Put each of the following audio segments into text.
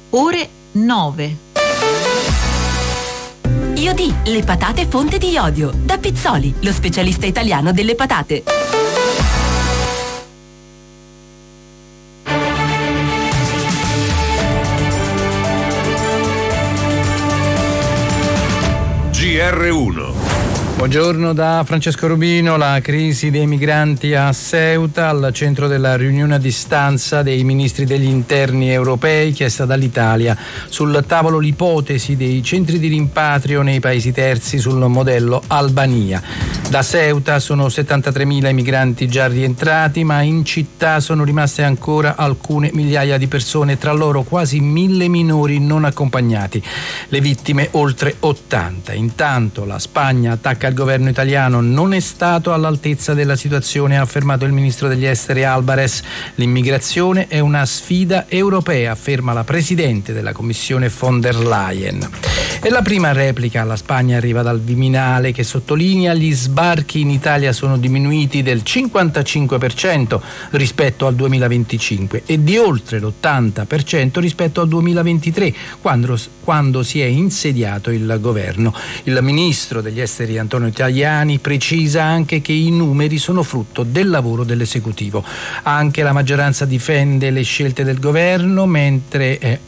ore 9. Iodì, le patate fonte di iodio. Da Pizzoli, lo specialista italiano delle patate. GR1. Buongiorno da Francesco Rubino. La crisi dei migranti a Ceuta, al centro della riunione a distanza dei ministri degli interni europei chiesta dall'Italia. Sul tavolo l'ipotesi dei centri di rimpatrio nei paesi terzi sul modello Albania. Da Ceuta sono 73.000 i migranti già rientrati, ma in città sono rimaste ancora alcune migliaia di persone, tra loro quasi 1.000 minori non accompagnati. Le vittime oltre 80. Intanto la Spagna attacca il governo italiano, non è stato all'altezza della situazione, ha affermato il ministro degli esteri Álvarez. L'immigrazione è una sfida europea, afferma la presidente della Commissione von der Leyen. E la prima replica alla Spagna arriva dal Viminale, che sottolinea gli sbarchi in Italia sono diminuiti del 55% rispetto al 2025 e di oltre l'80% rispetto al 2023, quando si è insediato il governo. Il ministro degli esteri Antonio Tajani precisa anche che i numeri sono frutto del lavoro dell'esecutivo. Anche la maggioranza difende le scelte del governo, mentre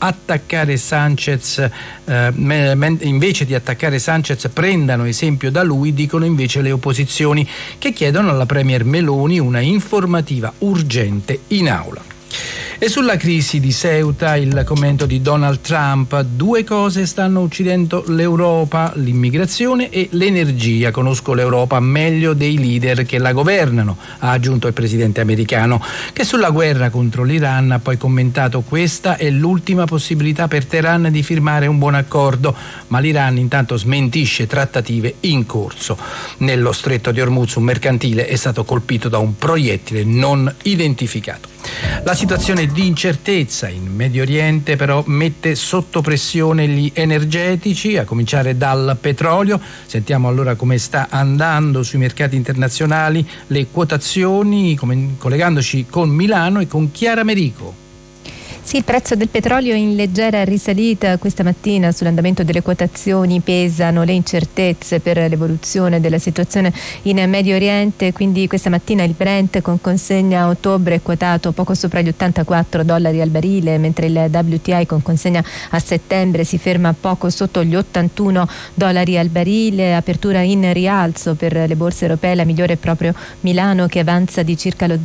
invece di attaccare Sanchez prendano esempio da lui, dicono invece le opposizioni, che chiedono alla premier Meloni una informativa urgente in aula. E sulla crisi di Ceuta il commento di Donald Trump: due cose stanno uccidendo l'Europa, l'immigrazione e l'energia. Conosco l'Europa meglio dei leader che la governano, ha aggiunto il presidente americano, che sulla guerra contro l'Iran ha poi commentato: questa è l'ultima possibilità per Teheran di firmare un buon accordo, ma l'Iran intanto smentisce trattative in corso. Nello stretto di Hormuz un mercantile è stato colpito da un proiettile non identificato. La situazione di incertezza in Medio Oriente però mette sotto pressione gli energetici, a cominciare dal petrolio. Sentiamo allora come sta andando sui mercati internazionali le quotazioni, collegandoci con Milano e con Chiara Merico. Sì, il prezzo del petrolio in leggera risalita questa mattina. Sull'andamento delle quotazioni pesano le incertezze per l'evoluzione della situazione in Medio Oriente, quindi questa mattina il Brent con consegna a ottobre è quotato poco sopra gli $84 al barile, mentre il WTI con consegna a settembre si ferma poco sotto gli $81 al barile. Apertura in rialzo per le borse europee, la migliore è proprio Milano che avanza di circa lo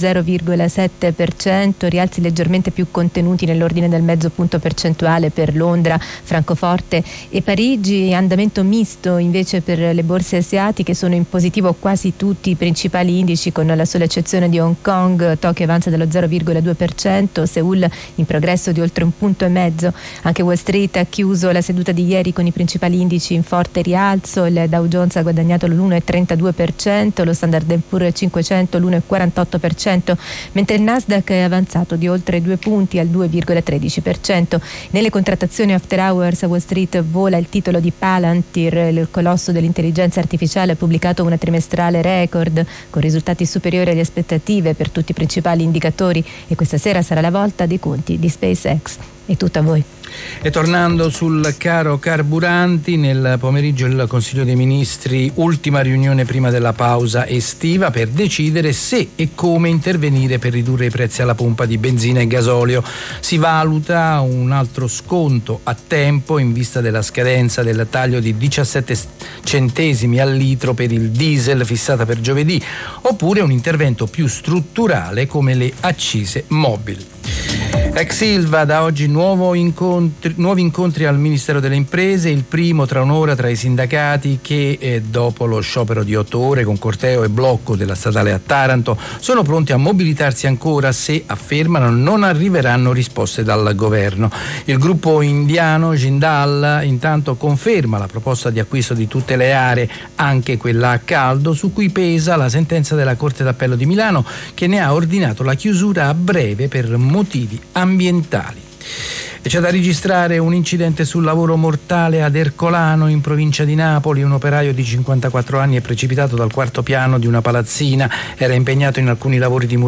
0,7%, rialzi leggermente più contenuti nell'ordine del mezzo punto percentuale per Londra, Francoforte e Parigi. Andamento misto invece per le borse asiatiche, sono in positivo quasi tutti i principali indici con la sola eccezione di Hong Kong. Tokyo avanza dello 0,2%, Seoul in progresso di oltre 1,5 punti. Anche Wall Street ha chiuso la seduta di ieri con i principali indici in forte rialzo. Il Dow Jones ha guadagnato l'1,32%, lo Standard & Poor's 500 l'1,48%, mentre il Nasdaq è avanzato di oltre 2 punti al 2,13%. Nelle contrattazioni after hours a Wall Street vola il titolo di Palantir, il colosso dell'intelligenza artificiale ha pubblicato una trimestrale record con risultati superiori alle aspettative per tutti i principali indicatori e questa sera sarà la volta dei conti di SpaceX. È tutto a voi. E tornando sul caro carburanti, nel pomeriggio il Consiglio dei Ministri, ultima riunione prima della pausa estiva per decidere se e come intervenire per ridurre i prezzi alla pompa di benzina e gasolio. Si valuta un altro sconto a tempo in vista della scadenza del taglio di 17 centesimi al litro per il diesel fissata per giovedì, oppure un intervento più strutturale come le accise mobili. Ex Ilva, da oggi nuovi incontri al Ministero delle Imprese, il primo tra un'ora tra i sindacati che dopo lo sciopero di 8 ore con corteo e blocco della statale a Taranto sono pronti a mobilitarsi ancora se, affermano, non arriveranno risposte dal governo. Il gruppo indiano Jindal intanto conferma la proposta di acquisto di tutte le aree, anche quella a caldo, su cui pesa la sentenza della Corte d'Appello di Milano che ne ha ordinato la chiusura a breve per motivi ambientali. E c'è da registrare un incidente sul lavoro mortale ad Ercolano, in provincia di Napoli. Un operaio di 54 anni è precipitato dal quarto piano di una palazzina, era impegnato in alcuni lavori di